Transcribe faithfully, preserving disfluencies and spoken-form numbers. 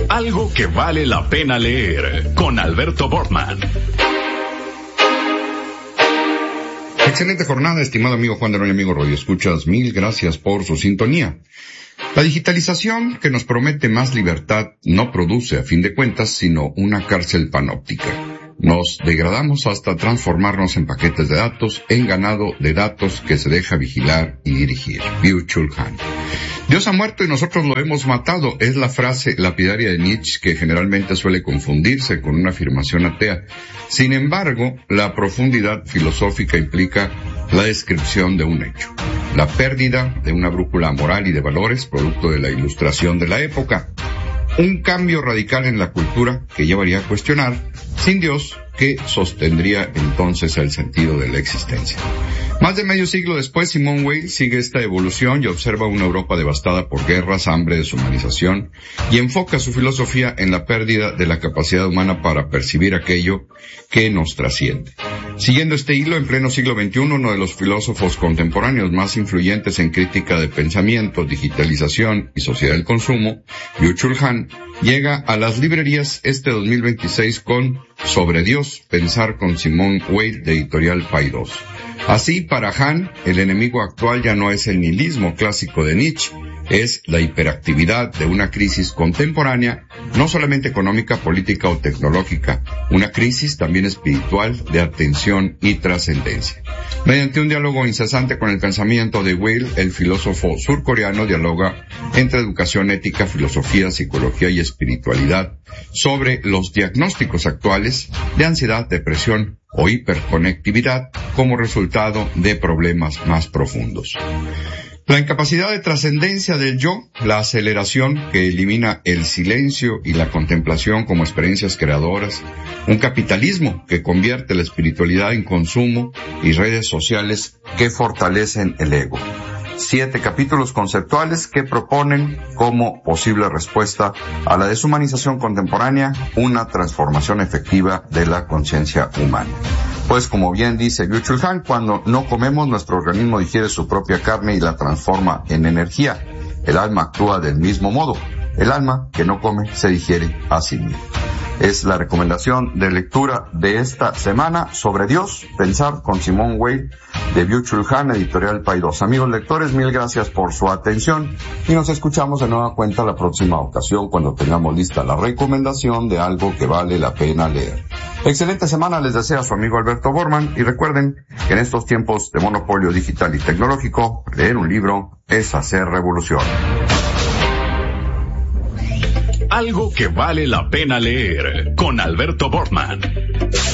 Algo que vale la pena leer con Alberto Bortman. Excelente jornada, estimado amigo Juan de Roy, amigo Radio Escuchas, mil gracias por su sintonía. La digitalización que nos promete más libertad no produce, a fin de cuentas, sino una cárcel panóptica. Nos degradamos hasta transformarnos en paquetes de datos, en ganado de datos que se deja vigilar y dirigir. Byung-Chul Han. Dios ha muerto y nosotros lo hemos matado, es la frase lapidaria de Nietzsche que generalmente suele confundirse con una afirmación atea. Sin embargo, la profundidad filosófica implica la descripción de un hecho, la pérdida de una brújula moral y de valores producto de la ilustración de la época. Un cambio radical en la cultura que llevaría a cuestionar, sin Dios, ¿qué sostendría entonces el sentido de la existencia? Más de medio siglo después, Simone Weil sigue esta evolución y observa una Europa devastada por guerras, hambre, deshumanización, y enfoca su filosofía en la pérdida de la capacidad humana para percibir aquello que nos trasciende. Siguiendo este hilo, en pleno siglo veintiuno, uno de los filósofos contemporáneos más influyentes en crítica de pensamiento, digitalización y sociedad del consumo, Byung-Chul Han, llega a las librerías este dos mil veintiséis con Sobre Dios, pensar con Simone Weil, de editorial Paidós. Así, para Han, el enemigo actual ya no es el nihilismo clásico de Nietzsche, es la hiperactividad de una crisis contemporánea, no solamente económica, política o tecnológica, una crisis también espiritual de atención y trascendencia. Mediante un diálogo incesante con el pensamiento de Weil, el filósofo surcoreano dialoga entre educación ética, filosofía, psicología y espiritualidad sobre los diagnósticos actuales de ansiedad, depresión o hiperconectividad como resultado de problemas más profundos. La incapacidad de trascendencia del yo, la aceleración que elimina el silencio y la contemplación como experiencias creadoras, un capitalismo que convierte la espiritualidad en consumo y redes sociales que fortalecen el ego. Siete capítulos conceptuales que proponen como posible respuesta a la deshumanización contemporánea una transformación efectiva de la conciencia humana. Pues como bien dice Byung-Chul Han, cuando no comemos, nuestro organismo digiere su propia carne y la transforma en energía. El alma actúa del mismo modo. El alma que no come se digiere a sí mismo. Es la recomendación de lectura de esta semana, Sobre Dios, pensar con Simone Weil, de Byung-Chul Han, editorial Paidós. Amigos lectores, mil gracias por su atención y nos escuchamos de nueva cuenta la próxima ocasión cuando tengamos lista la recomendación de algo que vale la pena leer. Excelente semana les desea su amigo Alberto Bortman y recuerden que en estos tiempos de monopolio digital y tecnológico, leer un libro es hacer revolución. Algo que vale la pena leer con Alberto Bortman.